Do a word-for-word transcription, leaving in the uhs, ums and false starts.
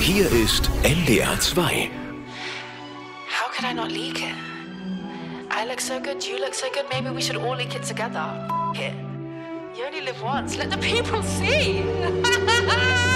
Hier ist N D R zwei. How could I not leak it? I look so good, you look so good, maybe we should all leak it together. F- it. You only live once, let the people see!